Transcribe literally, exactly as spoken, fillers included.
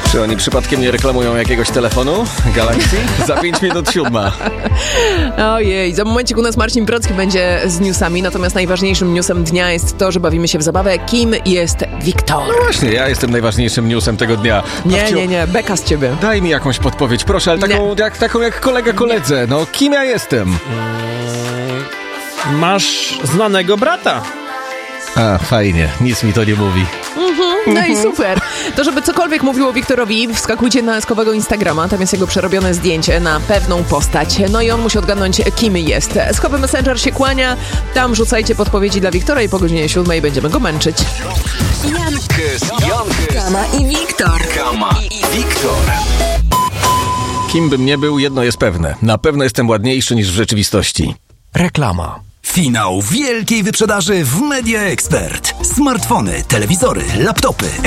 Czy oni przypadkiem nie reklamują jakiegoś telefonu Galaxy? Za pięć minut siódma. Ojej, za momencik u nas Marcin Procki będzie z newsami, natomiast najważniejszym newsem dnia jest to, że bawimy się w zabawę. Kim jest Wiktor? No właśnie, ja jestem najważniejszym newsem tego dnia. Nie, Babciu, nie, nie, beka z ciebie. daj mi jakąś podpowiedź, proszę, ale taką jak, taką jak kolega koledze. No, kim ja jestem? Masz znanego brata. A, fajnie, nic mi to nie mówi. Mhm, no i super. To, żeby cokolwiek mówiło Wiktorowi, wskakujcie na Eskowego Instagrama, tam jest jego przerobione zdjęcie na pewną postać. No i on musi odgadnąć, kim jest. Eskowy Messenger się kłania, tam rzucajcie podpowiedzi dla Wiktora i po godzinie siódmej będziemy go męczyć. Jankes, Jankes. Kama i Wiktor. Kama i Wiktor. Kim bym nie był, jedno jest pewne. Na pewno jestem ładniejszy niż w rzeczywistości. Reklama. Finał wielkiej wyprzedaży w Media Expert. Smartfony, telewizory, laptopy,